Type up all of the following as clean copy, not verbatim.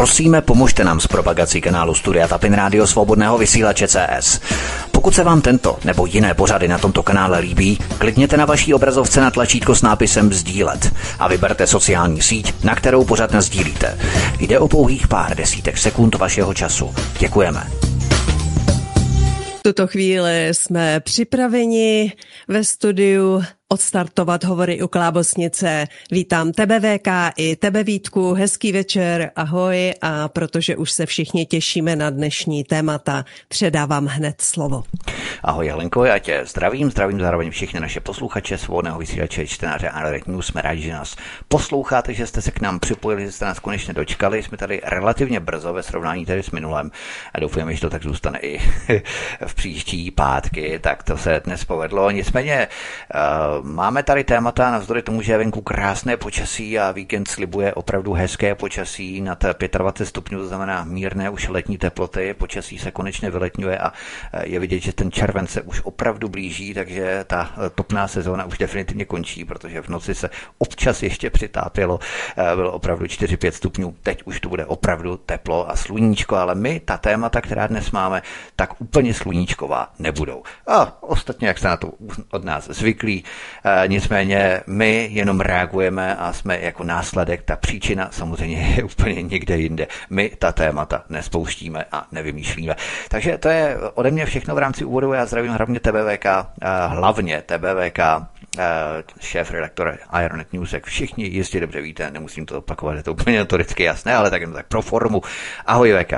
Prosíme, pomožte nám s propagací kanálu Studia Tapin Rádio Svobodného vysílače CS. Pokud se vám tento nebo jiné pořady na tomto kanále líbí, klikněte na vaší obrazovce na tlačítko s nápisem sdílet a vyberte sociální síť, na kterou pořad nasdílíte. Jde o pouhých pár desítek sekund vašeho času. Děkujeme. V tuto chvíli jsme připraveni ve studiu odstartovat hovory u Klábosnice. Vítám tebe, VK, i tebe, Vítku. Hezký večer, ahoj. A protože už se všichni těšíme na dnešní témata, předávám hned slovo. Ahoj, Helenko, já tě zdravím zároveň všechny naše posluchače Svobodného vysílače, čtenáře Irenet News. Jsme rádi, že nás posloucháte, že jste se k nám připojili, že jste nás konečně dočkali. Jsme tady relativně brzo ve srovnání tady s minulém a doufujeme, že to tak zůstane i v příští pátky. Tak to se dnes povedlo. Nicméně máme tady témata, navzdory tomu, že je venku krásné počasí a víkend slibuje opravdu hezké počasí nad 25 stupňů, to znamená mírné už letní teploty, počasí se konečně vyletňuje a je vidět, že ten červen se už opravdu blíží, takže ta topná sezóna už definitivně končí, protože v noci se občas ještě přitápělo, bylo opravdu 4-5 stupňů, teď už to bude opravdu teplo a sluníčko, ale my, ta témata, která dnes máme, tak úplně sluníčková nebudou. A ostatně, jak jste na to od nás zvyklí, nicméně my jenom reagujeme a jsme jako následek, ta příčina samozřejmě je úplně někde jinde. My ta témata nespouštíme a nevymýšlíme. Takže to je ode mě všechno v rámci úvodu. Já zdravím hlavně TBVK, hlavně TBVK, šéf-redaktor Irenet News, jak všichni jistě dobře víte, nemusím to opakovat, je to úplně notoricky jasné, ale tak jenom tak pro formu. Ahoj, VK.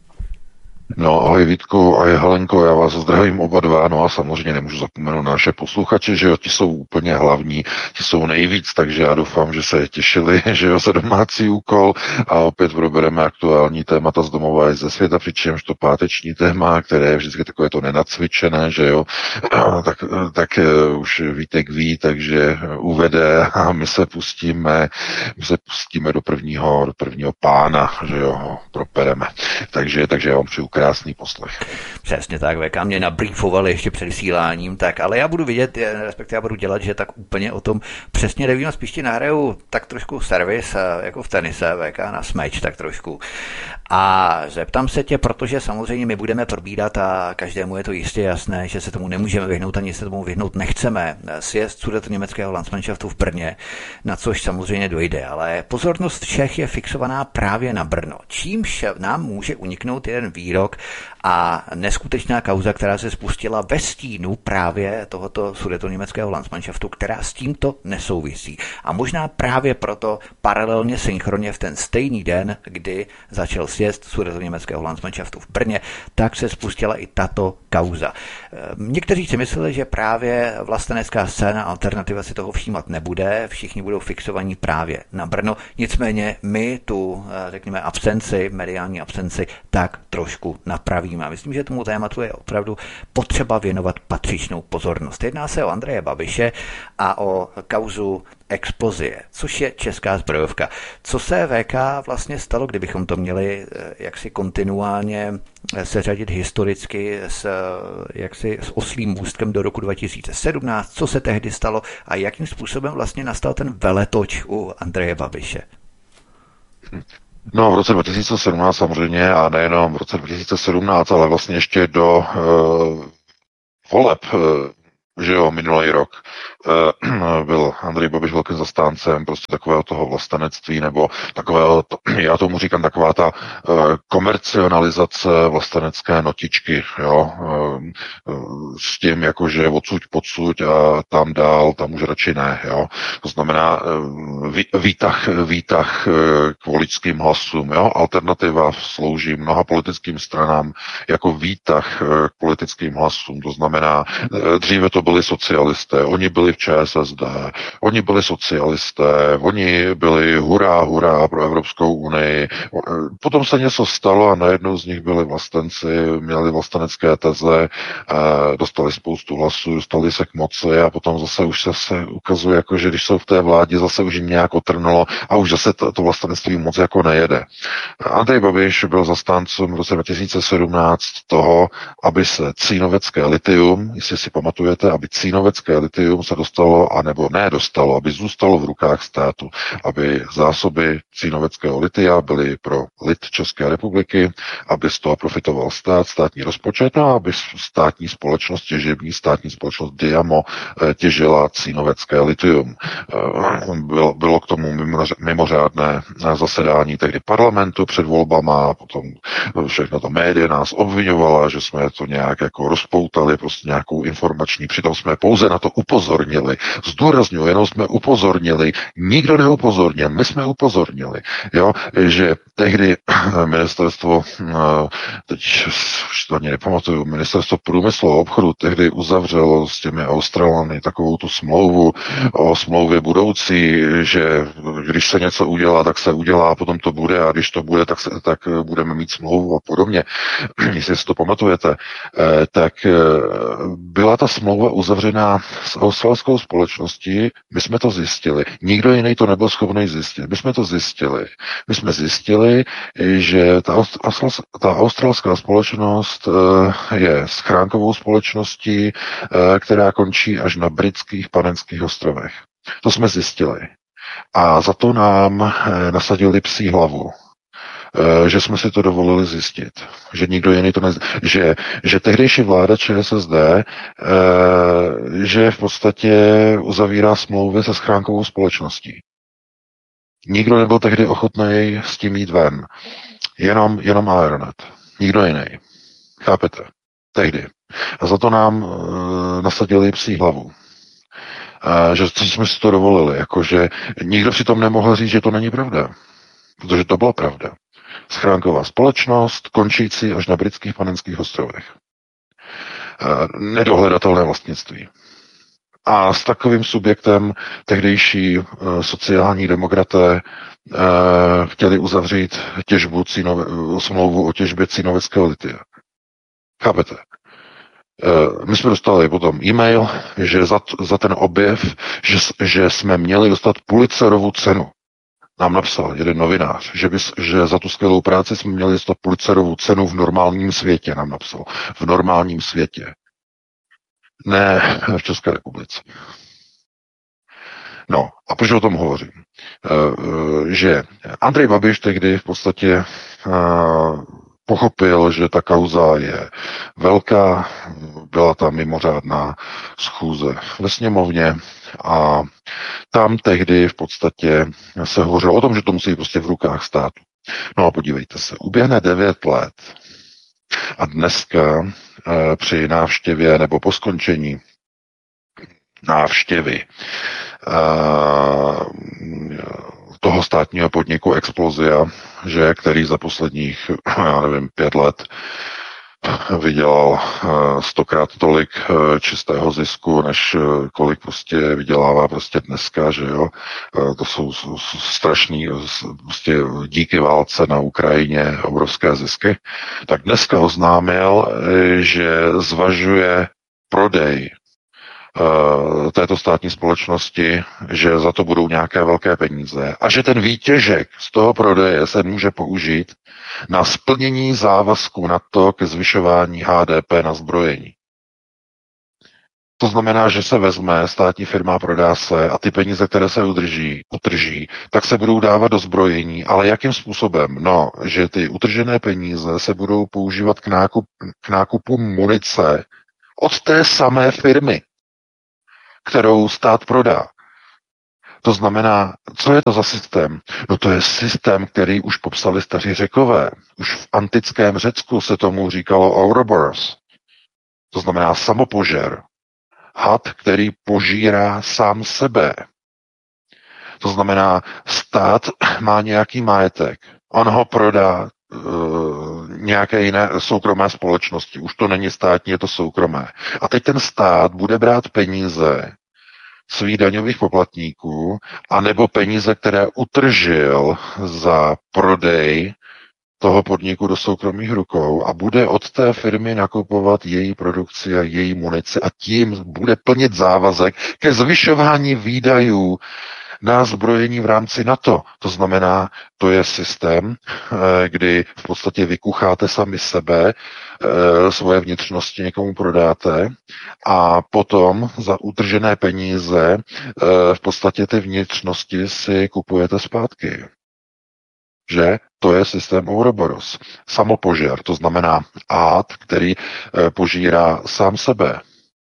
No, ahoj Vítku, ahoj Helenko, já vás zdravím oba dva, no a samozřejmě nemůžu zapomenout na naše posluchače, že jo, ti jsou úplně hlavní, ti jsou nejvíc, takže já doufám, že se těšili, že jo, za domácí úkol a opět probereme aktuální témata z domova i ze světa, přičemž to páteční téma, které je vždycky takové to nenacvičené, že jo, tak už Vítek ví, takže uvede a my se pustíme do prvního pána, že jo, propereme, takže já vám přeju krásný poslech. Přesně tak, VK mě nabrýfovali ještě před vysíláním, tak, ale já budu vidět, respektive já budu dělat, že tak úplně o tom přesně nevím a spíš ti nahraju tak trošku servis, jako v tenise, VK na smeč, tak trošku. A zeptám se tě, protože samozřejmě my budeme probírat a každému je to jistě jasné, že se tomu nemůžeme vyhnout, ani se tomu vyhnout nechceme. Sjezd Sudetoněmeckého Landsmannschaftu v Brně, na což samozřejmě dojde, ale pozornost všech je fixovaná právě na Brno. Čímž nám může uniknout jeden výrok a neskutečná kauza, která se spustila ve stínu právě tohoto Sudetoněmeckého Landsmannschaftu, která s tímto nesouvisí. A možná právě proto paralelně synchronně v ten stejný den, kdy začal sjezd Sudetoněmeckého Landsmannschaftu v Brně, tak se spustila i tato kauza. Někteří si mysleli, že právě vlastenecká scéna alternativa si toho všímat nebude, všichni budou fixovaní právě na Brno, nicméně my tu, řekněme, mediální absenci, tak trošku napravíme. A myslím, že tomu tématu je opravdu potřeba věnovat patřičnou pozornost. Jedná se o Andreje Babiše a o kauzu Explosie, což je česká zbrojovka. Co se VK vlastně stalo, kdybychom to měli jaksi kontinuálně seřadit historicky s oslím můstkem do roku 2017, co se tehdy stalo a jakým způsobem vlastně nastal ten veletoč u Andreje Babiše? No, v roce 2017 samozřejmě a nejenom v roce 2017, ale vlastně ještě do voleb, že jo, minulý rok byl Andrej Babiš velkým zastáncem prostě takového toho vlastenectví, nebo takového, já tomu říkám, taková ta komercionalizace vlastenecké notičky, jo, s tím jakože odsud pocud a tam dál, tam už radši ne, jo. To znamená výtah k voličským hlasům, jo. Alternativa slouží mnoha politickým stranám jako výtah k politickým hlasům, to znamená, dříve to byli socialisté, oni byli v ČSSD, oni byli socialisté, oni byli hurá pro Evropskou unii. Potom se něco stalo a najednou z nich byli vlastenci, měli vlastenecké teze, dostali spoustu hlasů, dostali se k moci a potom zase už se ukazuje, jako, že když jsou v té vládě, zase už jim nějak otrnulo a už zase to vlastenectví moc jako nejede. Andrej Babiš byl zastáncem v roce 2017 toho, aby se cínovecké litium, jestli si pamatujete, aby cínovecké litium se dostalo, anebo ne dostalo, aby zůstalo v rukách státu, aby zásoby cínoveckého litia byly pro lid České republiky, aby z toho profitoval stát, státní rozpočet a aby státní společnost, těžební státní společnost Diamo těžila cínovecké litium. Bylo k tomu mimořádné zasedání tehdy parlamentu před volbama, potom všechno to média nás obvinovala, že jsme to nějak jako rozpoutali, prostě nějakou informační, přitom jsme pouze na to upozornili. Zdůrazňuji, jenom jsme upozornili, nikdo neupozornil, my jsme upozornili, jo, že tehdy ministerstvo, teď už to ani nepamatuju, ministerstvo průmyslu a obchodu tehdy uzavřelo s těmi Australany takovou tu smlouvu o smlouvě budoucí, že když se něco udělá, tak se udělá, potom to bude a když to bude, tak budeme mít smlouvu a podobně. Jestli si to pamatujete, tak byla ta smlouva uzavřená s australskou společností, my jsme to zjistili. Nikdo jiný to nebyl schopný zjistit. My jsme to zjistili. My jsme zjistili, že ta australská společnost je schránkovou společností, která končí až na britských Panenských ostrovech. To jsme zjistili. A za to nám nasadili psí hlavu, že jsme si to dovolili zjistit, že nikdo jiný to že tehdejší vláda ČSSD, že v podstatě uzavírá smlouvy se schránkovou společností. Nikdo nebyl tehdy ochotný s tím jít ven. Jenom Aeronet. Nikdo jiný. Chápete? Tehdy. A za to nám nasadili psí hlavu. Že jsme si to dovolili. Jakože nikdo si tom nemohl říct, že to není pravda. Protože to byla pravda. Schránková společnost, končící až na britských Panenských ostrovech. Nedohledatelné vlastnictví. A s takovým subjektem tehdejší sociální demokraté chtěli uzavřít smlouvu o těžbě cínoveckého litia. Chápete? My jsme dostali potom e-mail, že za ten objev, že jsme měli dostat Pulitzerovu cenu. Nám napsal jeden novinář, že za tu skvělou práci jsme měli dostat Pulitzerovu cenu v normálním světě, nám napsal. V normálním světě. Ne v České republice. No, a proč o tom hovořím? Že Andrej Babiš tehdy v podstatě pochopil, že ta kauza je velká, byla tam mimořádná schůze ve sněmovně a tam tehdy v podstatě se hovořilo o tom, že to musí být prostě v rukách státu. No a podívejte se, uběhne 9 let a dneska při návštěvě nebo po skončení návštěvy toho státního podniku Explozia, že, který za posledních, 5 let vydělal 100krát tolik čistého zisku, než kolik prostě vydělává prostě dneska, že jo. To jsou strašný, prostě díky válce na Ukrajině obrovské zisky. Tak dneska oznámil, že zvažuje prodej této státní společnosti, že za to budou nějaké velké peníze a že ten výtěžek z toho prodeje se může použít na splnění závazku NATO ke zvyšování HDP na zbrojení. To znamená, že se vezme státní firma, prodá se a ty peníze, které se utrží, tak se budou dávat do zbrojení. Ale jakým způsobem? No, že ty utržené peníze se budou používat k nákupu munice od té samé firmy, kterou stát prodá. To znamená, co je to za systém? No to je systém, který už popsali staří Řekové. Už v antickém Řecku se tomu říkalo Ouroboros. To znamená samopožer. Had, který požírá sám sebe. To znamená, stát má nějaký majetek. On ho prodá nějaké jiné soukromé společnosti. Už to není státní, je to soukromé. A teď ten stát bude brát peníze svých daňových poplatníků, anebo peníze, které utržil za prodej toho podniku do soukromých rukou a bude od té firmy nakupovat její produkci a její munici a tím bude plnit závazek ke zvyšování výdajů na zbrojení v rámci NATO. To znamená, to je systém, kdy v podstatě vykucháte sami sebe, svoje vnitřnosti někomu prodáte a potom za utržené peníze v podstatě ty vnitřnosti si kupujete zpátky. Že to je systém Ouroboros. Samopožár, to znamená ád, který požírá sám sebe.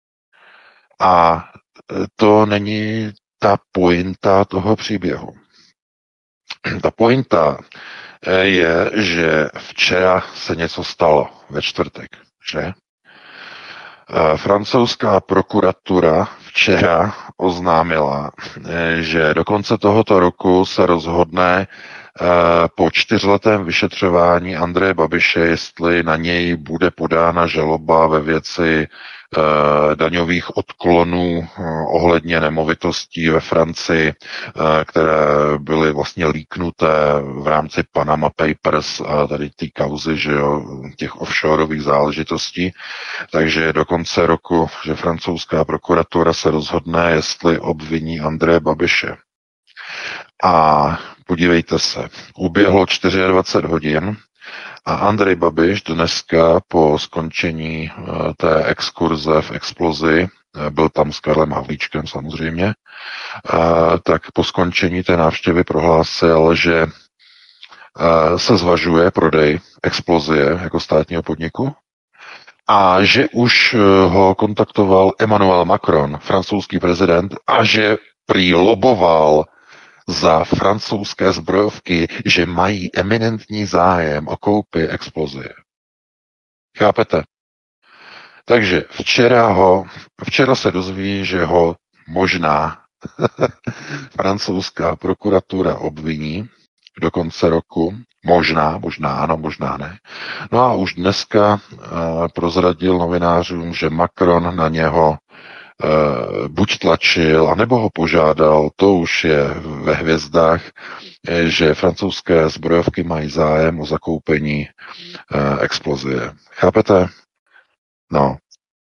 A to není ta pointa toho příběhu. Ta pointa je, že včera se něco stalo, ve čtvrtek, že? Francouzská prokuratura včera oznámila, že do konce tohoto roku se rozhodne po 4letém vyšetřování Andreje Babiše, jestli na něj bude podána žaloba ve věci daňových odklonů ohledně nemovitostí ve Francii, které byly vlastně líknuté v rámci Panama Papers a tady té kauzy, že jo, těch offshoreových záležitostí. Takže do konce roku, že francouzská prokuratura se rozhodne, jestli obviní Andreje Babiše. A podívejte se, uběhlo 24 hodin a Andrej Babiš dneska po skončení té exkurze v Explozi, byl tam s Karlem Havlíčkem samozřejmě, tak po skončení té návštěvy prohlásil, že se zvažuje prodej Explozie jako státního podniku a že už ho kontaktoval Emmanuel Macron, francouzský prezident, a že prý loboval za francouzské zbrojovky, že mají eminentní zájem o koupi Explozie. Chápete? Takže včera se dozví, že ho možná francouzská prokuratura obviní do konce roku. Možná ano, možná ne. No a už dneska prozradil novinářům, že Macron na něho buď tlačil, anebo ho požádal, to už je ve hvězdách, že francouzské zbrojovky mají zájem o zakoupení Explozie. Chápete? No.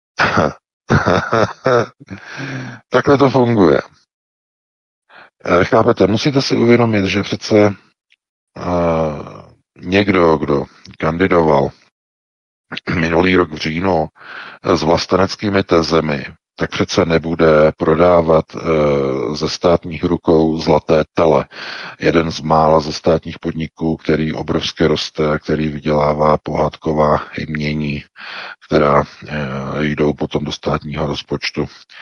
Takhle to funguje. Chápete? Musíte si uvědomit, že přece někdo, kdo kandidoval minulý rok v říjnu s vlasteneckými tezemi, tak přece nebude prodávat ze státních rukou zlaté tele. Jeden z mála ze státních podniků, který obrovsky roste, který vydělává pohádková jmění, která jdou potom do státního rozpočtu.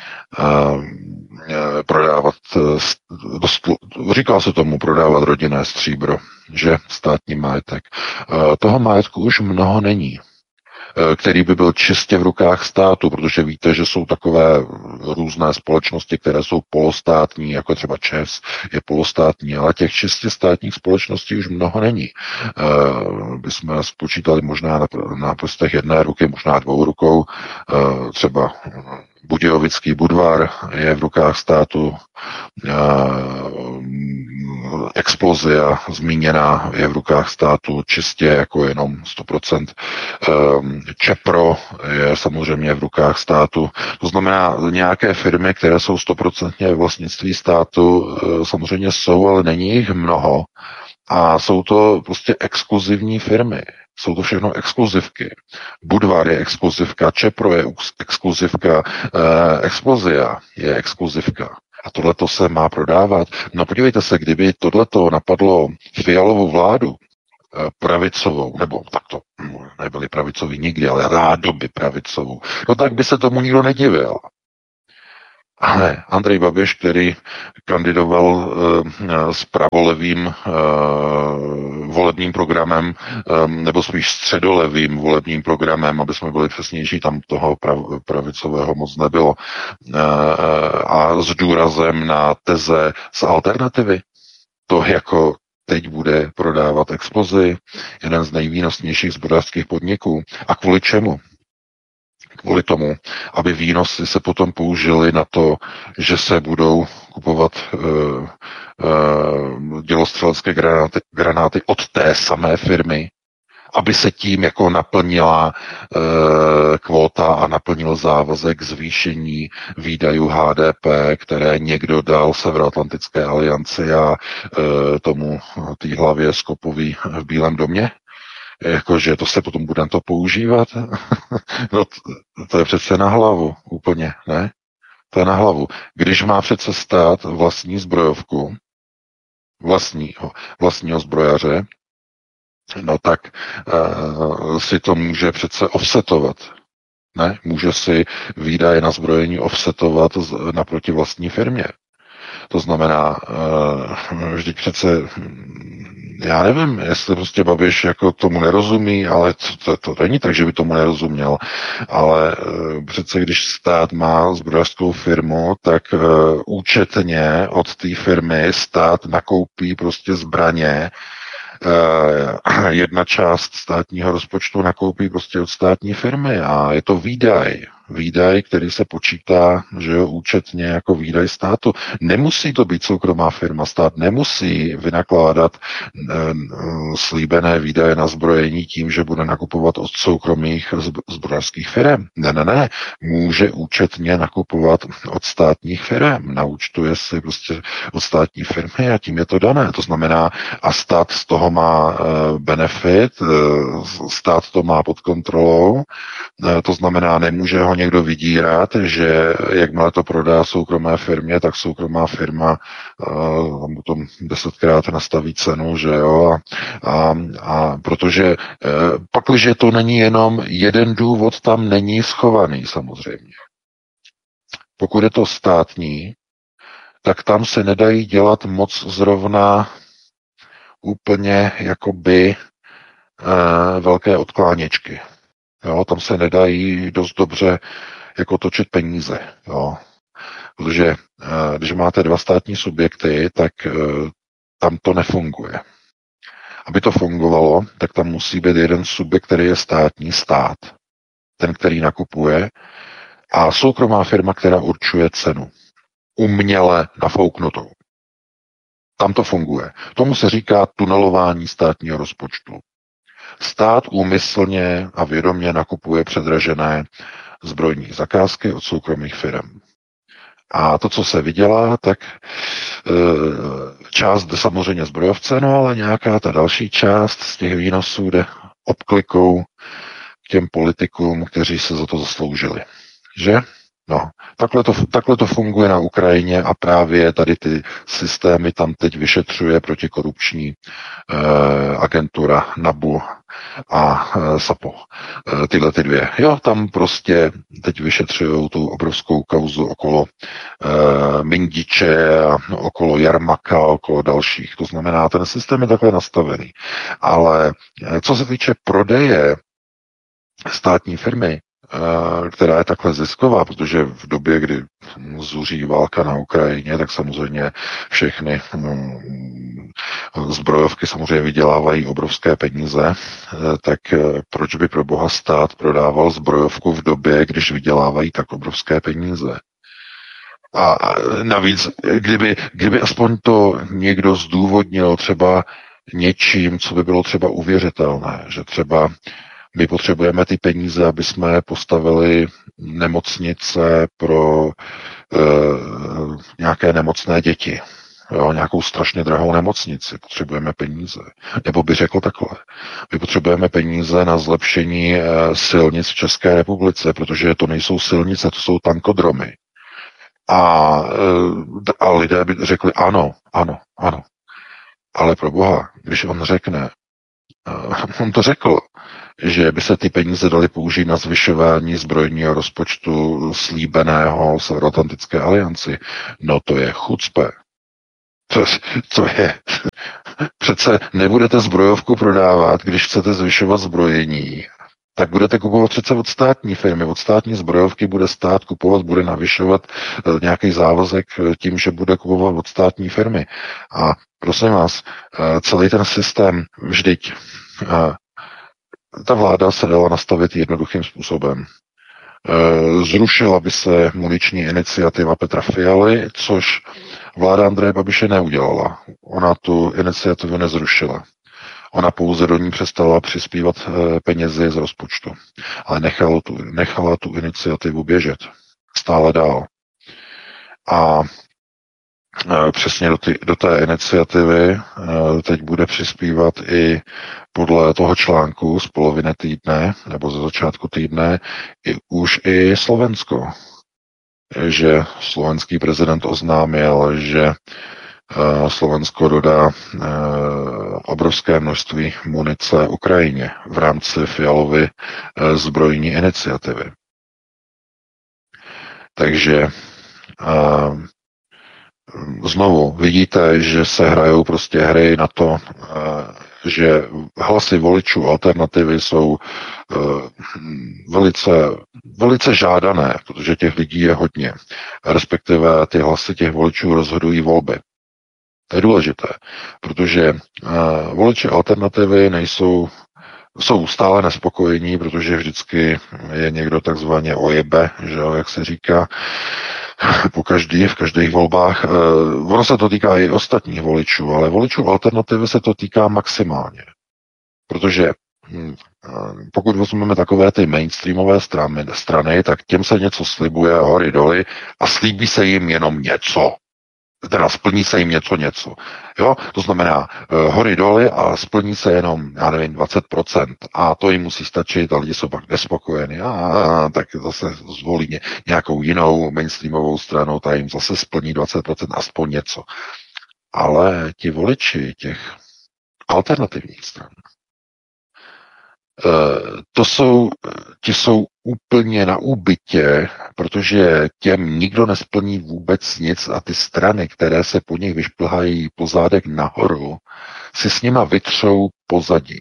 Prodávat, říká se tomu prodávat rodinné stříbro, že státní majetek. Toho majetku už mnoho není, který by byl čistě v rukách státu, protože víte, že jsou takové různé společnosti, které jsou polostátní, jako třeba ČEZ je polostátní, ale těch čistě státních společností už mnoho není. Bychom spočítali možná na prstech jedné ruky, možná dvou rukou, třeba Budějovický Budvar je v rukách státu, Explozia zmíněná je v rukách státu čistě jako jenom 100%. Čepro je samozřejmě v rukách státu. To znamená, nějaké firmy, které jsou 100% ve vlastnictví státu, samozřejmě jsou, ale není jich mnoho. A jsou to prostě exkluzivní firmy. Jsou to všechno exkluzivky. Budvar je exkluzivka, Čepro je exkluzivka, Explozia je exkluzivka. A tohleto se má prodávat. No podívejte se, kdyby tohleto napadlo Fialovu vládu, pravicovou, nebo takto nebyli pravicoví nikdy, ale rádoby pravicovou, no tak by se tomu nikdo nedivil. Ale Andrej Babiš, který kandidoval s pravolevým volebním programem, nebo spíš středolevým volebním programem, aby jsme byli přesnější, tam toho pravicového moc nebylo, a s důrazem na teze z alternativy, to jako teď bude prodávat Explozi, jeden z nejvýnosnějších zbrojařských podniků. A kvůli čemu? Kvůli tomu, aby výnosy se potom použily na to, že se budou kupovat dělostřelecké granáty od té samé firmy, aby se tím jako naplnila kvóta a naplnil závazek zvýšení výdajů HDP, které někdo dal Severoatlantické alianci a tomu té hlavě Skopovi v Bílém domě? Jakože to se potom bude to používat? No to je přece na hlavu úplně, ne? To je na hlavu. Když má přece stát vlastní zbrojovku, vlastního zbrojaře, no tak si to může přece offsetovat. Ne? Může si výdaje na zbrojení offsetovat naproti vlastní firmě. To znamená, vždyť přece, já nevím, jestli prostě Babiš jako tomu nerozumí, ale to není tak, že by tomu nerozuměl, ale přece když stát má zbrojařskou firmu, tak účetně od té firmy stát nakoupí prostě zbraně, jedna část státního rozpočtu nakoupí prostě od státní firmy a je to výdaj, který se počítá, že jo, účetně jako výdaj státu. Nemusí to být soukromá firma, stát nemusí vynakládat slíbené výdaje na zbrojení tím, že bude nakupovat od soukromých zbrojařských firm. Ne. Může účetně nakupovat od státních firm. Naúčtuje si prostě od státní firmy a tím je to dané. To znamená, a stát z toho má benefit, stát to má pod kontrolou, to znamená, nemůže ho někdo vydírat, že jakmile to prodá soukromé firmě, tak soukromá firma potom 10krát nastaví cenu, že jo, a protože pakliže to není jenom jeden důvod, tam není schovaný samozřejmě. Pokud je to státní, tak tam se nedají dělat moc zrovna úplně jakoby velké odkláněčky. Jo, tam se nedají dost dobře jako točit peníze. Jo. Protože když máte dva státní subjekty, tak tam to nefunguje. Aby to fungovalo, tak tam musí být jeden subjekt, který je státní, stát. Ten, který nakupuje, a soukromá firma, která určuje cenu. Uměle nafouknutou. Tam to funguje. Tomu se říká tunelování státního rozpočtu. Stát úmyslně a vědomě nakupuje předražené zbrojní zakázky od soukromých firm. A to, co se vydělá, tak část jde samozřejmě zbrojovce, no ale nějaká ta další část z těch výnosů jde obklikou k těm politikům, kteří se za to zasloužili. Že? No, takhle to funguje na Ukrajině a právě tady ty systémy tam teď vyšetřuje protikorupční agentura NABU a SAPO. Tyhle ty dvě. Jo, tam prostě teď vyšetřují tu obrovskou kauzu okolo Mindiče a okolo Jarmaka, okolo dalších. To znamená, ten systém je takhle nastavený. Ale co se týče prodeje státní firmy, která je takhle zisková, protože v době, kdy zuří válka na Ukrajině, tak samozřejmě všechny zbrojovky samozřejmě vydělávají obrovské peníze, tak proč by pro boha stát prodával zbrojovku v době, když vydělávají tak obrovské peníze? A navíc, kdyby aspoň to někdo zdůvodnil třeba něčím, co by bylo třeba uvěřitelné, že třeba my potřebujeme ty peníze, aby jsme postavili nemocnice pro nějaké nemocné děti. Jo, nějakou strašně drahou nemocnici. Potřebujeme peníze. Nebo by řekl takhle. My potřebujeme peníze na zlepšení silnic v České republice, protože to nejsou silnice, to jsou tankodromy. A lidé by řekli ano. Ale pro boha, když on řekne, on to řekl, že by se ty peníze daly použít na zvyšování zbrojního rozpočtu slíbeného Severoatlantické alianci. No to je chucpe. To je. Přece nebudete zbrojovku prodávat, když chcete zvyšovat zbrojení, tak budete kupovat přece od státní firmy. Od státní zbrojovky bude stát kupovat, bude navyšovat nějaký závazek tím, že bude kupovat od státní firmy. A prosím vás, celý ten systém vždyť ta vláda se dala nastavit jednoduchým způsobem. Zrušila by se muniční iniciativa Petra Fialy, což vláda Andreje Babiše neudělala. Ona tu iniciativu nezrušila. Ona pouze do ní přestala přispívat penězi z rozpočtu, ale nechala tu iniciativu běžet stále dál. A přesně do té iniciativy teď bude přispívat i podle toho článku z poloviny týdne nebo ze začátku týdne už i Slovensko. Že slovenský prezident oznámil, že Slovensko dodá obrovské množství munice Ukrajině v rámci Fialovy zbrojní iniciativy. Takže znovu vidíte, že se hrajou prostě hry na to, že hlasy voličů alternativy jsou velice, velice žádané, protože těch lidí je hodně. Respektive ty hlasy těch voličů rozhodují volby. To je důležité, protože voliči alternativy jsou stále nespokojení, protože vždycky je někdo takzvaně ojebe, že jo, jak se říká, v každých volbách. Ono se to týká i ostatních voličů, ale voličů alternativy se to týká maximálně. Protože pokud vezmeme takové ty mainstreamové strany, tak těm se něco slibuje hory doly a slíbí se jim jenom něco. Teda splní se jim něco. Jo? To znamená hory doly a splní se jenom, já nevím, 20%. A to jim musí stačit a lidi jsou pak nespokojeni. Tak zase zvolí nějakou jinou mainstreamovou stranu, ta jim zase splní 20%, aspoň něco. Ale ti voliči těch alternativních stran, ti jsou úplně na úbytě, protože těm nikdo nesplní vůbec nic a ty strany, které se po nich vyšplhají po zádech nahoru, si s nima vytřou pozadí.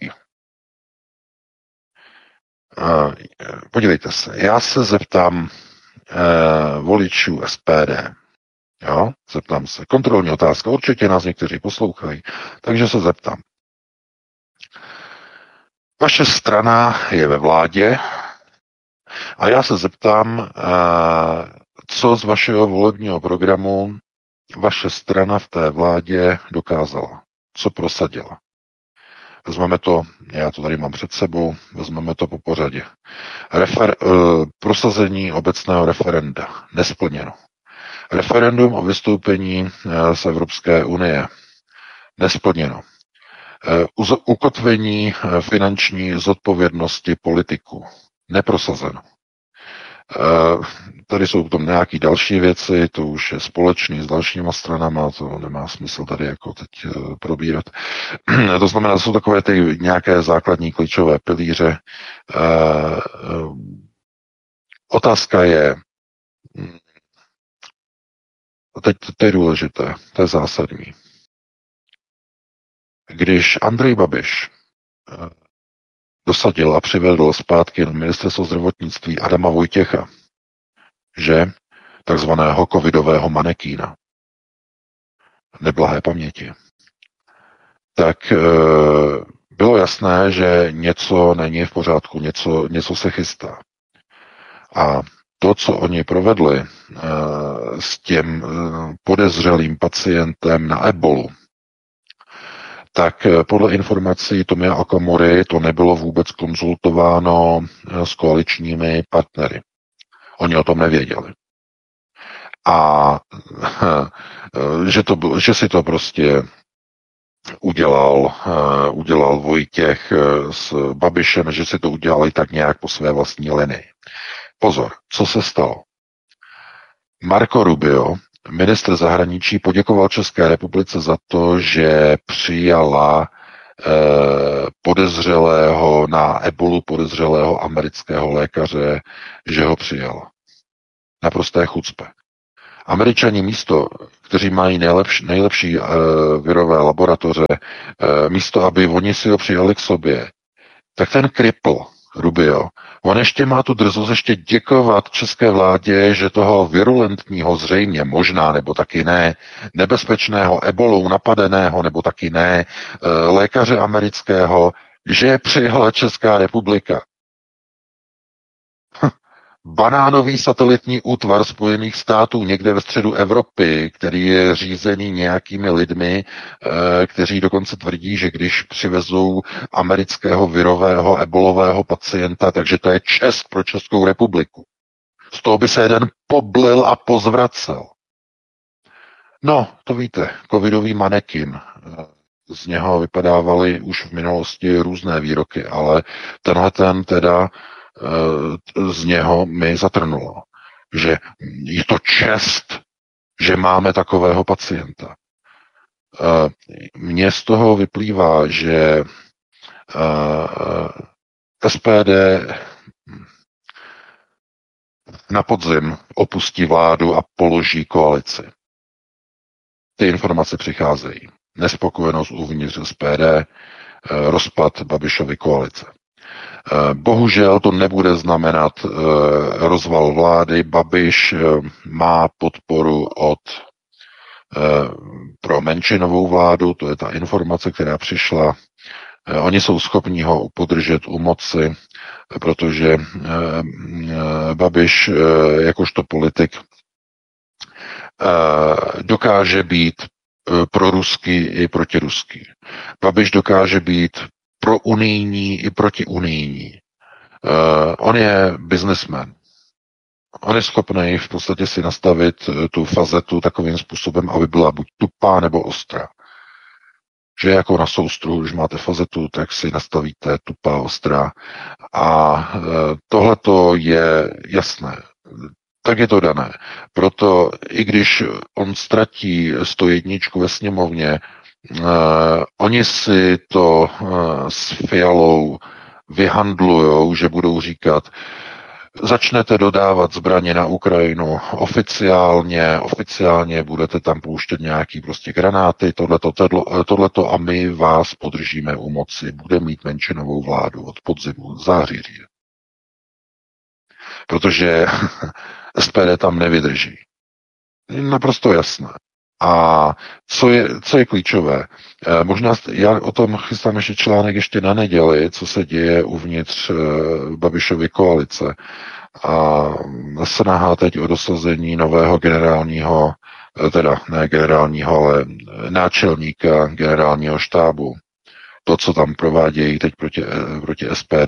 Podívejte se, já se zeptám voličů SPD. Jo? Zeptám se. Kontrolní otázka, určitě nás někteří poslouchají, takže se zeptám. Vaše strana je ve vládě a já se zeptám, co z vašeho volebního programu vaše strana v té vládě dokázala, co prosadila. Vezmeme to, já to tady mám před sebou, vezmeme to po pořadě. Prosazení obecného referenda, nesplněno. Referendum o vystoupení z Evropské unie, nesplněno. Ukotvení finanční zodpovědnosti politiků. Neprosazeno. Tady jsou tam nějaké další věci, to už je společný s dalšíma stranama, to nemá smysl tady jako teď probírat. To znamená, jsou takové ty nějaké základní klíčové pilíře. Otázka je, teď to je důležité, to je zásadní. Když Andrej Babiš dosadil a přivedl zpátky na ministerstvo zdravotnictví Adama Vojtěcha, že takzvaného covidového manekína neblahé paměti, tak bylo jasné, že něco není v pořádku, něco se chystá. A to, co oni provedli s tím podezřelým pacientem na ebolu, tak podle informací Tomia Okamury to nebylo vůbec konzultováno s koaličními partnery. Oni o tom nevěděli. A že si to prostě udělal Vojtěch s Babišem, že si to udělali tak nějak po své vlastní linii. Pozor, co se stalo? Marco Rubio, ministr zahraničí, poděkoval České republice za to, že přijala na ebolu podezřelého amerického lékaře, že ho přijala. Naprosté chucpe. Američani místo, kteří mají nejlepší virové laboratoře, místo, aby oni si ho přijali k sobě, tak ten kripl Rubio, on ještě má tu drzost ještě děkovat české vládě, že toho virulentního zřejmě možná, nebo taky ne, nebezpečného ebolou napadeného, nebo taky ne, lékaře amerického, že přijala Česká republika. banánový satelitní útvar Spojených států někde ve středu Evropy, který je řízený nějakými lidmi, kteří dokonce tvrdí, že když přivezou amerického virového ebolového pacienta, takže to je čest pro Českou republiku. Z toho by se jeden poblil a pozvracel. No, to víte, covidový manekin. Z něho vypadávaly už v minulosti různé výroky, ale tenhle ten teda z něho mi zatrnulo, že je to čest, že máme takového pacienta. Mně z toho vyplývá, že SPD na podzim opustí vládu a položí koalici. Ty informace přicházejí. Nespokojenost uvnitř SPD, rozpad Babišovy koalice. Bohužel to nebude znamenat rozval vlády. Babiš má podporu pro menšinovou vládu, to je ta informace, která přišla. Oni jsou schopni ho podržet u moci, protože Babiš jakožto politik dokáže být proruský i protiruský. Babiš dokáže být prounijní i protiunijní. On je businessman. On je schopný v podstatě si nastavit tu fazetu takovým způsobem, aby byla buď tupá nebo ostrá. Že jako na soustruhu, když máte fazetu, tak si nastavíte tupá, ostrá. A tohleto je jasné. Tak je to dané. Proto i když on ztratí 101 ve sněmovně, oni si to s Fialou vyhandlujou, že budou říkat, začnete dodávat zbraně na Ukrajinu oficiálně budete tam pouštět nějaký prostě granáty, tohleto a my vás podržíme u moci. Bude mít menšinovou vládu od podzimu, září. Protože SPD tam nevydrží. Naprosto jasné. A co je klíčové? Možná já o tom chystám ještě článek ještě na neděli, co se děje uvnitř Babišovy koalice. A snaha teď o dosazení nového generálního, teda ne generálního, ale náčelníka generálního štábu. To, co tam provádějí teď proti SPD,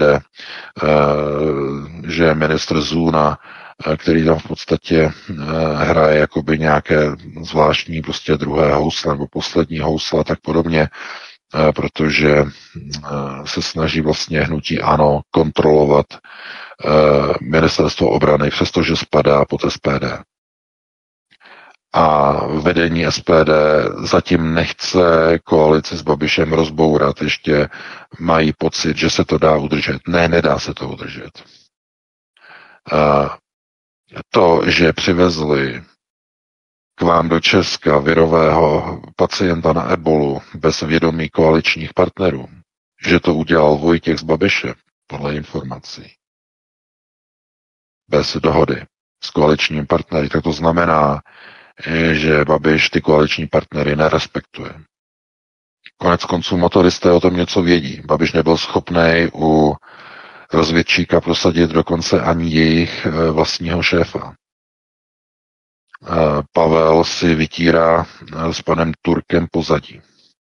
že ministr Zuna, který tam v podstatě hraje jakoby nějaké zvláštní prostě druhé housle nebo poslední housle a tak podobně, protože se snaží vlastně hnutí ANO kontrolovat ministerstvo obrany, přestože spadá pod SPD. A vedení SPD zatím nechce koalici s Babišem rozbourat, ještě mají pocit, že se to dá udržet. Ne, nedá se to udržet. To, že přivezli k vám do Česka virového pacienta na ebolu bez vědomí koaličních partnerů, že to udělal Vojtěch z Babiše, podle informací, bez dohody s koaličními partnery, tak to znamená, že Babiš ty koaliční partnery nerespektuje. Konec konců motoristé o tom něco vědí. Babiš nebyl schopný u rozvědčíka prosadit dokonce ani jejich vlastního šéfa. Pavel si vytírá s panem Turkem pozadí.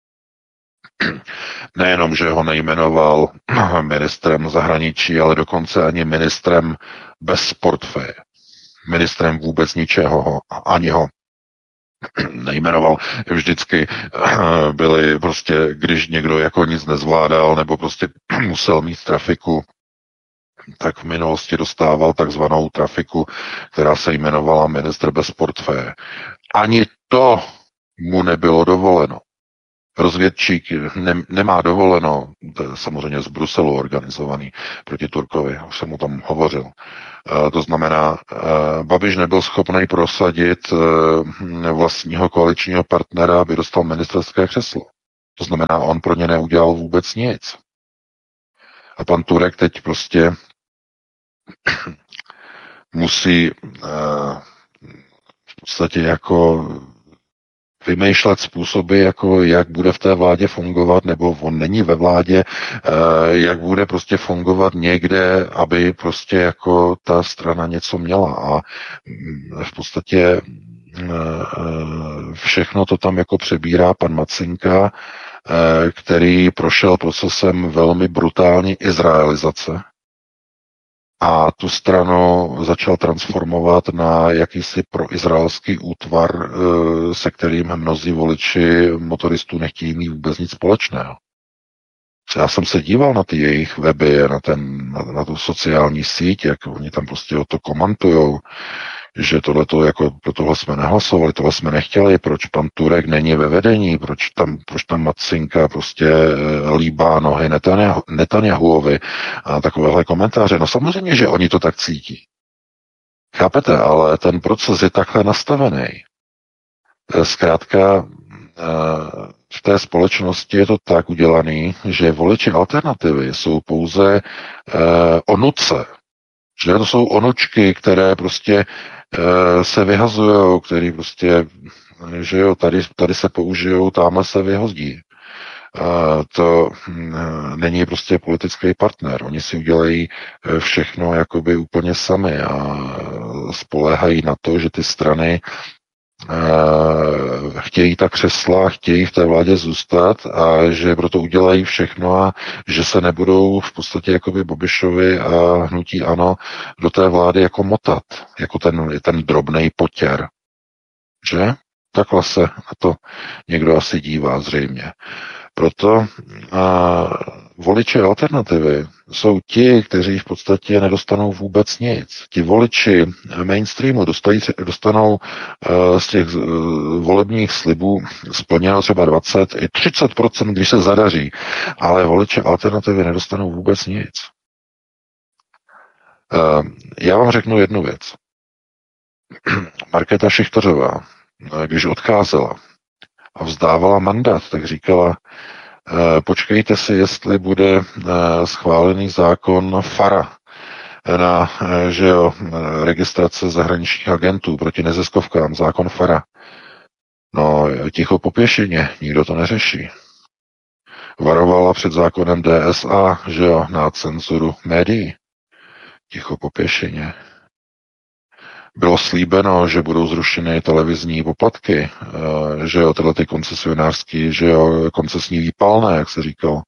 Nejenom, že ho nejmenoval ministrem zahraničí, ale dokonce ani ministrem bez portfeje. Ministrem vůbec ničeho, ani ho nejmenoval. Vždycky byli prostě, když někdo jako nic nezvládal nebo prostě musel mít trafiku, tak v minulosti dostával takzvanou trafiku, která se jmenovala ministr bez portfeje. Ani to mu nebylo dovoleno. Rozvědčík nemá dovoleno, to je samozřejmě z Bruselu organizovaný proti Turkovi, už jsem o tom hovořil. To znamená, Babiš nebyl schopný prosadit vlastního koaličního partnera, aby dostal ministerské křeslo. To znamená, on pro ně neudělal vůbec nic. A pan Turek teď prostě musí v podstatě jako vymýšlet způsoby, jako jak bude v té vládě fungovat, nebo on není ve vládě, jak bude prostě fungovat někde, aby prostě jako ta strana něco měla. A v podstatě všechno to tam jako přebírá pan Macinka, který prošel procesem velmi brutální izraelizace a tu stranu začal transformovat na jakýsi proizraelský útvar, se kterým mnozí voliči motoristů nechtějí mít vůbec nic společného. Já jsem se díval na ty jejich weby, na tu sociální síť, jak oni tam prostě o to komentujou, že tohleto, jako pro tohle jsme nehlasovali, tohle jsme nechtěli, proč pan Turek není ve vedení, proč tam Macinka prostě líbá nohy Netanyahuovi a takovéhle komentáře. No samozřejmě, že oni to tak cítí. Chápete, ale ten proces je takhle nastavený. Zkrátka v té společnosti je to tak udělaný, že voliči alternativy jsou pouze onuce. Že to jsou onučky, které prostě se vyhazují, který prostě, že jo, tady se použijou, tamhle se vyhodí. To není prostě politický partner. Oni si udělají všechno jakoby úplně sami a spoléhají na to, že ty strany chtějí ta křesla, chtějí v té vládě zůstat a že proto udělají všechno a že se nebudou v podstatě jakoby Babišovi a hnutí ANO do té vlády jako motat, jako ten drobnej potěr. Že? Takhle se na to někdo asi dívá zřejmě. Proto voliči alternativy jsou ti, kteří v podstatě nedostanou vůbec nic. Ti voliči mainstreamu dostanou z těch volebních slibů splněno třeba 20 i 30%, když se zadaří, ale voliči alternativy nedostanou vůbec nic. Já vám řeknu jednu věc. Markéta Šichtařová, když odcházela a vzdávala mandát, tak říkala, počkejte si, jestli bude schválený zákon FARA na registrace zahraničních agentů proti neziskovkám, zákon FARA. No, ticho po pěšině, nikdo to neřeší. Varovala před zákonem DSA, že jo, na cenzuru médií. Ticho po pěšině. Bylo slíbeno, že budou zrušeny televizní poplatky, že jo, tyhle ty koncesionářský, že jo, koncesní výpalné, jak se říkalo.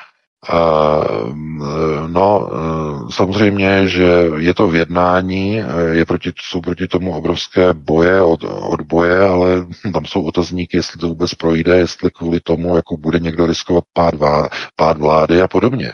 Samozřejmě, že je to v jednání, jsou proti tomu obrovské boje, odboje, ale tam jsou otazníky, jestli to vůbec projde, jestli kvůli tomu, jako bude někdo riskovat pád vlády a podobně.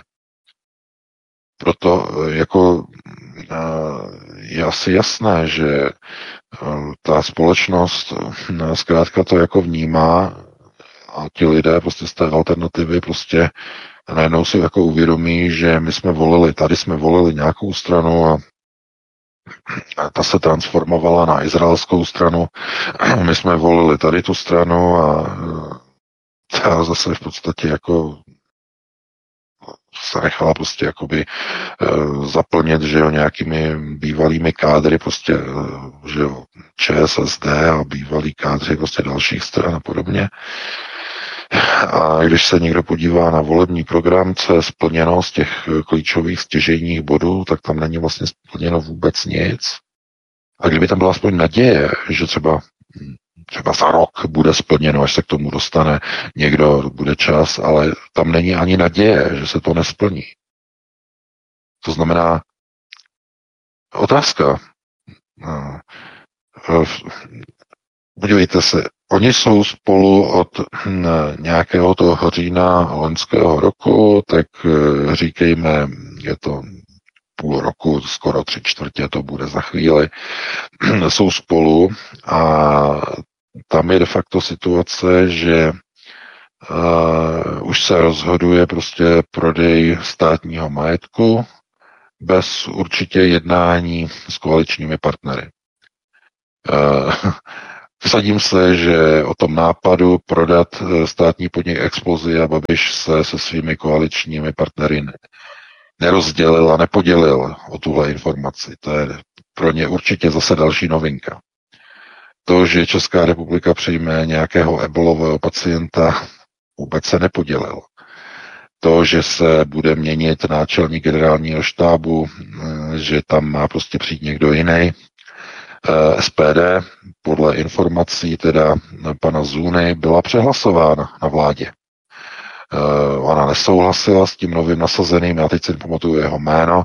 Proto jako je asi jasné, že ta společnost zkrátka to jako vnímá a ti lidé prostě z té alternativy prostě najednou si jako uvědomí, že my jsme volili nějakou stranu a ta se transformovala na izraelskou stranu. My jsme volili tady tu stranu a ta zase v podstatě jako se nechala prostě jakoby zaplnit, že jo, nějakými bývalými kádry prostě, že jo, ČSSD a bývalí kádři prostě dalších stran a podobně. A když se někdo podívá na volební program, co je splněno z těch klíčových stěžejních bodů, tak tam není vlastně splněno vůbec nic. A kdyby tam byla aspoň naděje, že třeba za rok bude splněno, až se k tomu dostane někdo, bude čas, ale tam není ani naděje, že se to nesplní. To znamená, otázka. Podívejte se, oni jsou spolu od nějakého toho října loňského roku, tak říkejme, je to půl roku, skoro 3/4 to bude za chvíli, jsou spolu a tam je de facto situace, že už se rozhoduje prostě prodej státního majetku bez určitě jednání s koaličními partnery. Vsadím se, že o tom nápadu prodat státní podnik Explosia Babiš se svými koaličními partnery nerozdělil a nepodělil o tuhle informaci. To je pro ně určitě zase další novinka. To, že Česká republika přijme nějakého ebolového pacienta, vůbec se nepodělil. To, že se bude měnit náčelník generálního štábu, že tam má prostě přijít někdo jiný. SPD, podle informací teda pana Zůny, byla přehlasována na vládě. Ona nesouhlasila s tím novým nasazeným, já teď si nepamatuju jeho jméno,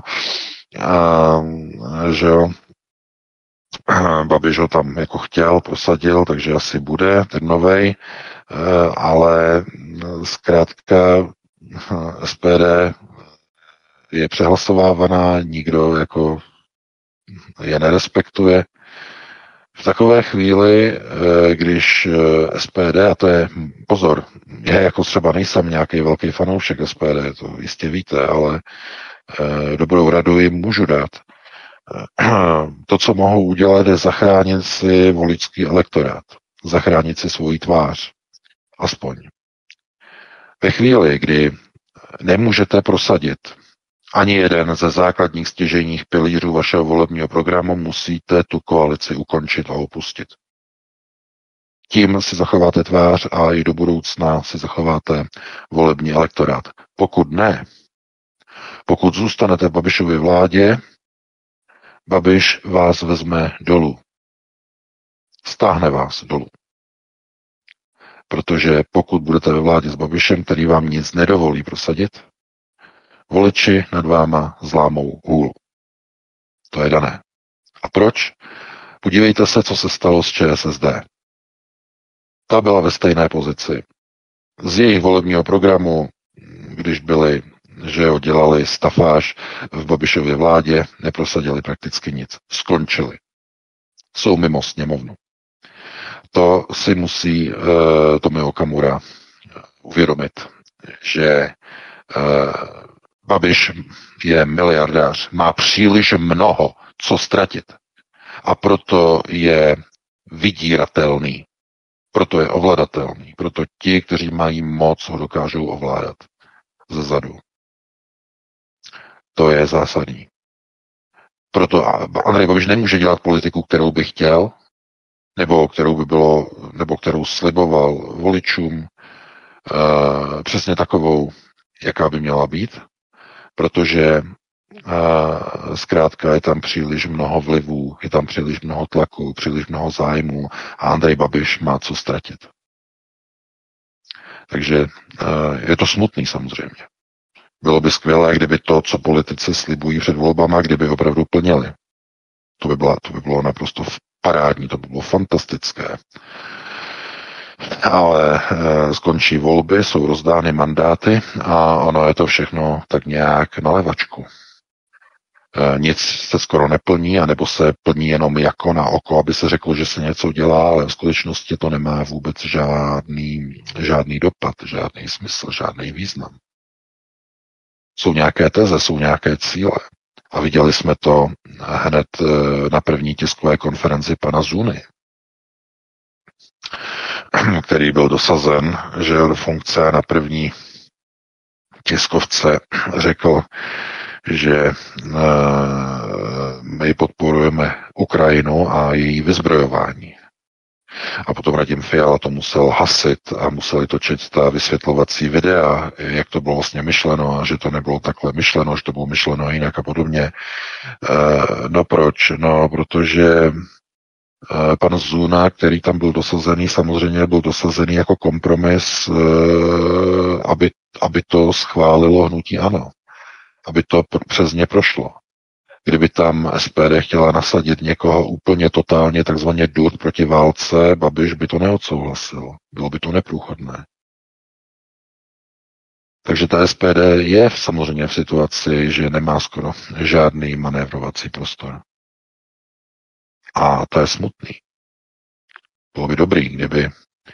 že jo, Babiš ho tam jako chtěl, prosadil, takže asi bude ten novej, ale zkrátka SPD je přehlasovávaná, nikdo jako je nerespektuje. V takové chvíli, když SPD, a to je, pozor, já jako třeba nejsem nějaký velký fanoušek SPD, to jistě víte, ale dobrou radu jim můžu dát. To, co mohou udělat, je zachránit si voličský elektorát, zachránit si svoji tvář, aspoň. Ve chvíli, kdy nemůžete prosadit ani jeden ze základních stěžejních pilířů vašeho volebního programu, musíte tu koalici ukončit a opustit. Tím si zachováte tvář a i do budoucna si zachováte volební elektorát. Pokud ne, pokud zůstanete v Babišově vládě, Babiš vás vezme dolů. Stáhne vás dolů. Protože pokud budete ve vládě s Babišem, který vám nic nedovolí prosadit, voliči nad váma zlámou hůl. To je dané. A proč? Podívejte se, co se stalo s ČSSD. Ta byla ve stejné pozici. Z jejich volebního programu, když byli, že ho dělali stafáž v Babišově vládě, neprosadili prakticky nic. Skončili. Jsou mimo sněmovnu. To si musí Tomio Okamura uvědomit, že Babiš je miliardář, má příliš mnoho co ztratit a proto je vydíratelný, proto je ovladatelný, proto ti, kteří mají moc, ho dokážou ovládat zezadu. To je zásadní. Proto Andrej Babiš nemůže dělat politiku, kterou by chtěl, nebo kterou sliboval voličům, přesně takovou, jaká by měla být, protože zkrátka je tam příliš mnoho vlivů, je tam příliš mnoho tlaku, příliš mnoho zájmů a Andrej Babiš má co ztratit. Takže je to smutný samozřejmě. Bylo by skvělé, kdyby to, co politici slibují před volbama, kdyby opravdu plnili. To by bylo naprosto parádní, to by bylo fantastické. Ale skončí volby, jsou rozdány mandáty a ono je to všechno tak nějak na levačku. Nic se skoro neplní, anebo se plní jenom jako na oko, aby se řeklo, že se něco dělá, ale v skutečnosti to nemá vůbec žádný dopad, žádný smysl, žádný význam. Jsou nějaké teze, jsou nějaké cíle. A viděli jsme to hned na první tiskové konferenci pana Zuny, který byl dosazen, že do funkce na první tiskovce řekl, že my podporujeme Ukrajinu a její vyzbrojování. A potom Radim Fiala to musel hasit a museli točit ta vysvětlovací videa, jak to bylo vlastně myšleno a že to nebylo takhle myšleno, že to bylo myšleno jinak a podobně. No proč? No, protože pan Zuna, který tam byl dosazený, samozřejmě byl dosazený jako kompromis, aby to schválilo hnutí ANO. Aby to přes ně prošlo. Kdyby tam SPD chtěla nasadit někoho úplně totálně takzvaně dur proti válce, Babiš by to neodsouhlasil. Bylo by to neprůchodné. Takže ta SPD je samozřejmě v situaci, že nemá skoro žádný manévrovací prostor. A to je smutný. Bylo by dobrý, kdyby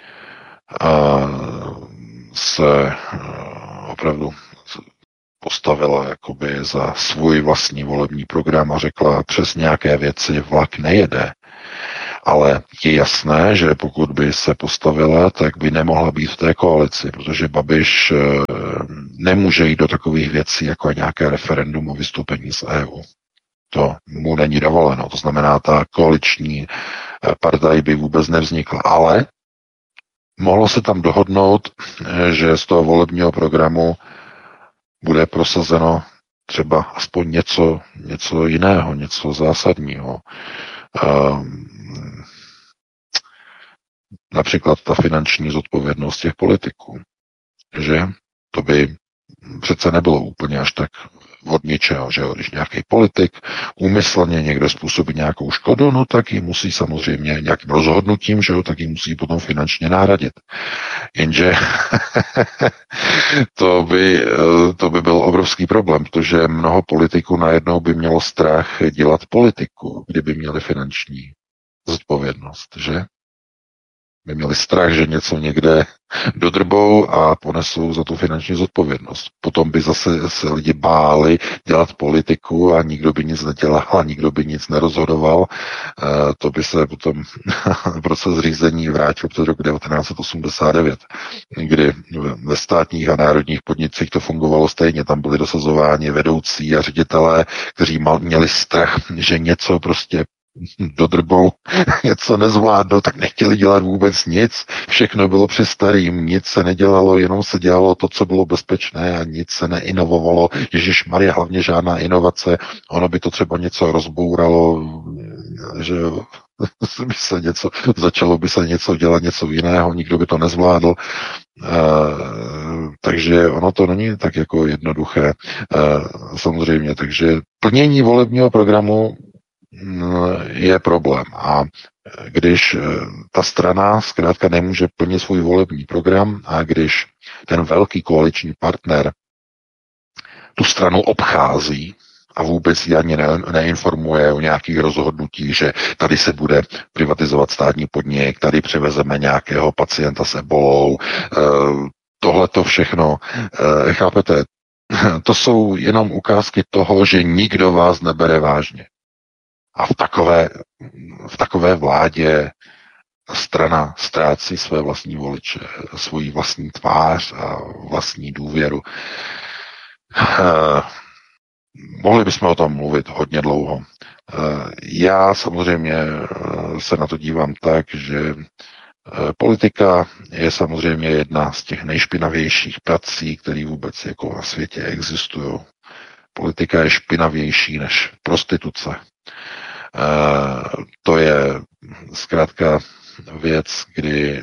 se opravdu postavila jakoby za svůj vlastní volební program a řekla, přes nějaké věci vlak nejede. Ale je jasné, že pokud by se postavila, tak by nemohla být v té koalici, protože Babiš nemůže jít do takových věcí, jako je nějaké referendum o vystoupení z EU. To mu není dovoleno. To znamená, ta koaliční partaj by vůbec nevznikla. Ale mohlo se tam dohodnout, že z toho volebního programu bude prosazeno třeba aspoň něco jiného, něco zásadního. Například ta finanční zodpovědnost těch politiků. Že to by přece nebylo úplně až tak od ničeho, že jo? Když nějaký politik úmyslně někde způsobí nějakou škodu, no tak ji musí samozřejmě nějakým rozhodnutím, že jo, tak ji musí potom finančně nahradit. Jenže to by byl obrovský problém, protože mnoho politiků najednou by mělo strach dělat politiku, kdyby měli finanční zodpovědnost, že? By měli strach, že něco někde dodrbou a ponesou za tu finanční zodpovědnost. Potom by zase se lidi báli dělat politiku a nikdo by nic nedělal a nikdo by nic nerozhodoval. To by se potom proces řízení vrátil před rok 1989, kdy ve státních a národních podnicích to fungovalo stejně. Tam byli dosazováni vedoucí a ředitelé, kteří měli strach, že něco prostě dodrbou, něco nezvládnou, tak nechtěli dělat vůbec nic. Všechno bylo při starým, nic se nedělalo, jenom se dělalo to, co bylo bezpečné a nic se neinovovalo. Ježišmarja, hlavně žádná inovace, ono by to třeba něco rozbouralo, že začalo by se něco dělat, něco jiného, nikdo by to nezvládl. Takže ono to není tak jako jednoduché. Samozřejmě, takže plnění volebního programu je problém. A když ta strana zkrátka nemůže plnit svůj volební program a když ten velký koaliční partner tu stranu obchází a vůbec ji ani neinformuje o nějakých rozhodnutích, že tady se bude privatizovat státní podnik, tady přivezeme nějakého pacienta s ebolou, tohle to všechno, chápete, to jsou jenom ukázky toho, že nikdo vás nebere vážně. A v takové vládě strana ztrácí své vlastní voliče, svoji vlastní tvář a vlastní důvěru. Mohli bychom o tom mluvit hodně dlouho. Já samozřejmě se na to dívám tak, že politika je samozřejmě jedna z těch nejšpinavějších prací, které vůbec jako na světě existují. Politika je špinavější než prostituce. To je zkrátka věc, kdy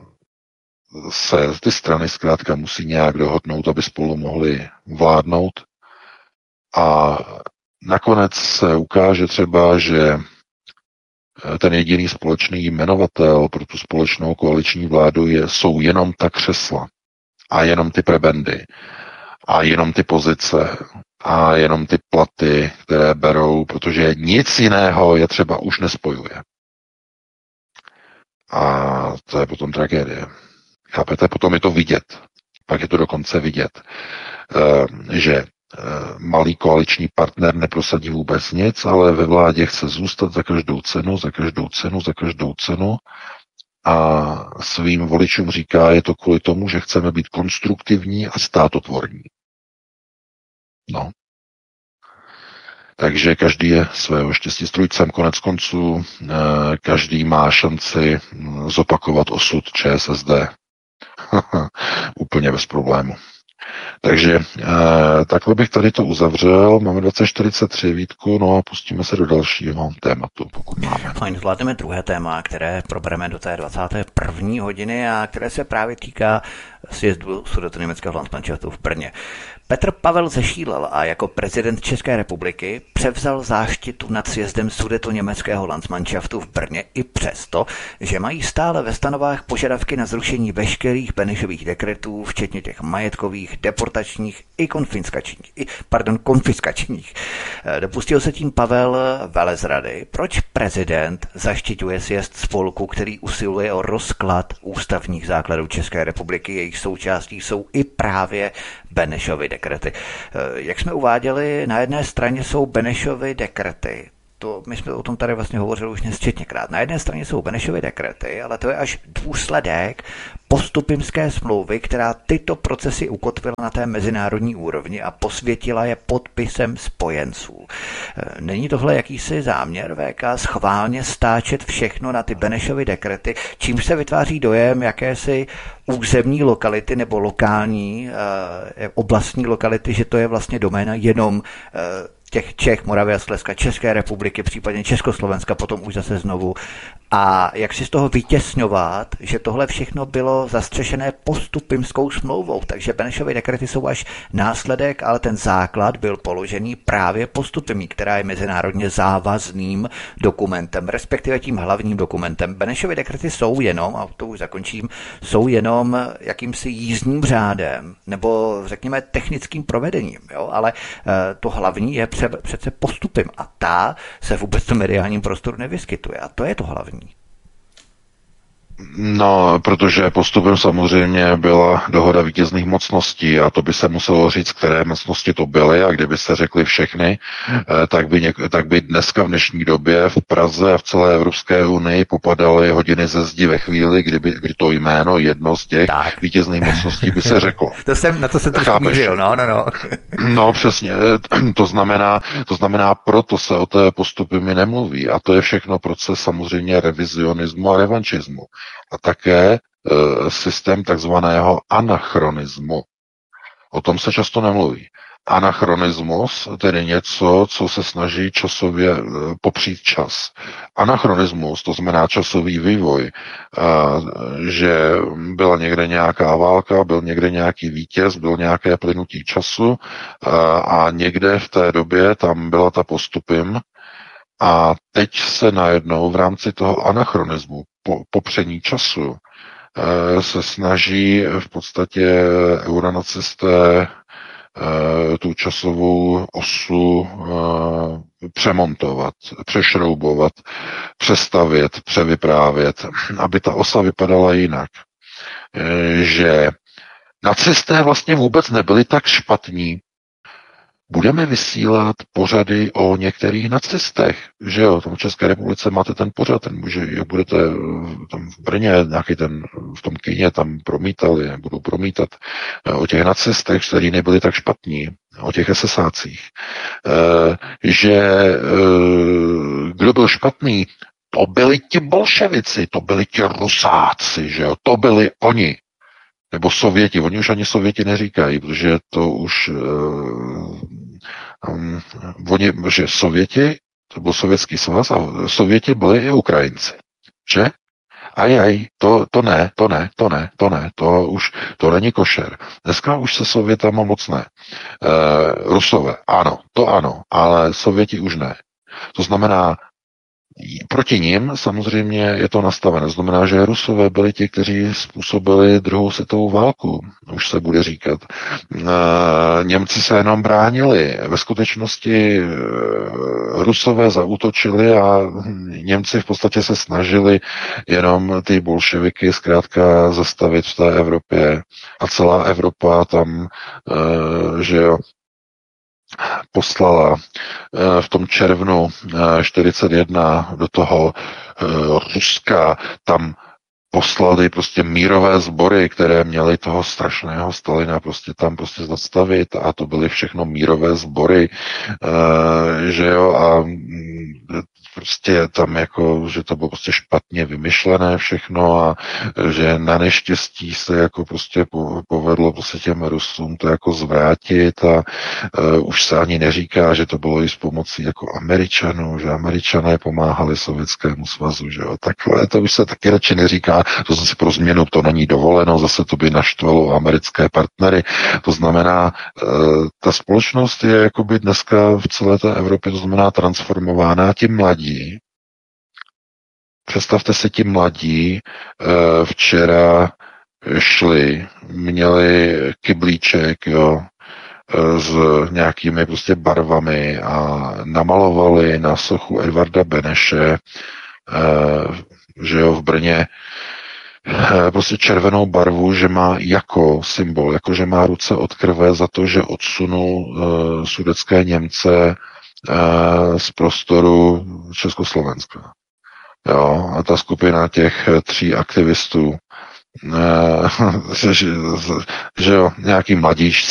se ty strany zkrátka musí nějak dohodnout, aby spolu mohly vládnout. A nakonec se ukáže třeba, že ten jediný společný jmenovatel pro tu společnou koaliční vládu jsou jenom ta křesla a jenom ty prebendy a jenom ty pozice a jenom ty platy, které berou, protože nic jiného je třeba už nespojuje. A to je potom tragédie. Chápete? Potom je to vidět. Pak je to dokonce vidět, že malý koaliční partner neprosadí vůbec nic, ale ve vládě chce zůstat za každou cenu a svým voličům říká, je to kvůli tomu, že chceme být konstruktivní a státotvorní. No. Takže každý je svého štěstí strůjcem, konec konců každý má šanci zopakovat osud ČSSD. Úplně bez problému. Takže takhle bych tady to uzavřel. Máme 20:43, Vítku, no a pustíme se do dalšího tématu, pokud máme. Fajn, zvládneme druhé téma, které probereme do té 21. hodiny a které se právě týká sjezdu Sudetoněmeckého Landsmannschaftu v Brně. Petr Pavel zešílel a jako prezident České republiky převzal záštitu nad sjezdem Sudetoněmeckého Landsmannschaftu v Brně i přesto, že mají stále ve stanovách požadavky na zrušení veškerých Benešových dekretů, včetně těch majetkových, deportačních i konfiskačních. Dopustil se tím Pavel velezrady. Proč prezident zaštiťuje sjezd spolku, který usiluje o rozklad ústavních základů České republiky, jejich součástí jsou i právě Benešovy dekrety. Jak jsme uváděli, na jedné straně jsou Benešovy dekrety to my jsme o tom tady vlastně hovořili už nesčetněkrát. Na jedné straně jsou Benešovy dekrety, ale to je až důsledek postupimské smlouvy, která tyto procesy ukotvila na té mezinárodní úrovni a posvětila je podpisem spojenců. Není tohle jakýsi záměr VK schválně stáčet všechno na ty Benešovy dekrety, čímž se vytváří dojem jakési územní lokality nebo lokální oblastní lokality, že to je vlastně doména jenom těch Čech, Moravy a Slezska, České republiky, případně Československa, potom už zase znovu. A jak si z toho vytěsňovat, že tohle všechno bylo zastřešené postupimskou smlouvou, takže Benešovy dekrety jsou až následek, ale ten základ byl položený právě postupimí, která je mezinárodně závazným dokumentem, respektive tím hlavním dokumentem. Benešovy dekrety jsou jenom, a to už zakončím, jsou jenom jakýmsi jízdním řádem, nebo řekněme technickým provedením, jo? Ale to hlavní je přece postupem a ta se vůbec v tom mediálním prostoru nevyskytuje a to je to hlavní. No, protože postupem samozřejmě byla dohoda vítězných mocností a to by se muselo říct, které mocnosti to byly a kdyby se řekli všechny, tak by dneska v dnešní době v Praze a v celé Evropské unii popadaly hodiny ze zdi ve chvíli, kdy to jméno jedno z těch vítězných mocností by se řeklo. Na to jsem trošku mířil, no. No, přesně. To znamená, proto se o té postupy mi nemluví a to je všechno proces samozřejmě revizionismu a revanšismu. A také systém takzvaného anachronismu. O tom se často nemluví. Anachronismus, tedy něco, co se snaží časově popřít čas. Anachronismus, to znamená časový vývoj, že byla někde nějaká válka, byl někde nějaký vítěz, byl nějaké plynutí času a někde v té době tam byla ta postupim a teď se najednou v rámci toho anachronismu, popření času, se snaží v podstatě euronacisté tu časovou osu přemontovat, přešroubovat, přestavět, převyprávět, aby ta osa vypadala jinak. Že nacisté vlastně vůbec nebyli tak špatní. Budeme vysílat pořady o některých nacistech, že jo, tam v České republice máte ten pořad, jak budete tam v Brně, nějaký ten, v tom kyně tam promítali, budou promítat o těch nacistech, kteří nebyli tak špatní, o těch esesácích, že kdo byl špatný, to byli ti bolševici, to byli ti rusáci, že jo, to byli oni. Nebo Sověti, oni už ani Sověti neříkají, protože to už že Sověti, to byl Sovětský svaz a Sověti byli i Ukrajinci, že? To není košer. Dneska už se Sovětama moc ne. Rusové, ano, ale Sověti už ne. To znamená, proti nim samozřejmě je to nastavené. To znamená, že Rusové byli ti, kteří způsobili druhou světovou válku, už se bude říkat. Němci se jenom bránili. Ve skutečnosti Rusové zaútočili a Němci v podstatě se snažili jenom ty bolševiky zkrátka zastavit v té Evropě. A celá Evropa tam, že jo, poslala v tom červnu 41 do toho Ruska, tam poslali prostě mírové sbory, které měly toho strašného Stalina tam zastavit a to byly všechno mírové sbory, že jo, a prostě tam jako, že to bylo prostě špatně vymyšlené všechno a že na neštěstí se jako prostě povedlo prostě těm Rusům to jako zvrátit a už se ani neříká, že to bylo i s pomocí jako Američanů, že Američané pomáhali Sovětskému svazu, že jo, takhle to už se taky radši neříká, to zase pro změnu to není dovoleno, zase to by naštvalo americké partnery, to znamená, ta společnost je jakoby dneska v celé té Evropě, to znamená transformována, ti mladí. Představte si, ti mladí včera měli kyblíček, jo, s nějakými prostě barvami a namalovali na sochu Edvarda Beneše, že jo, v Brně, prostě červenou barvu, že má jako symbol, jako že má ruce od krve za to, že odsunul sudetské Němce z prostoru Československa. Jo, a ta skupina těch 3 aktivistů, že jo, nějaký mladíčci,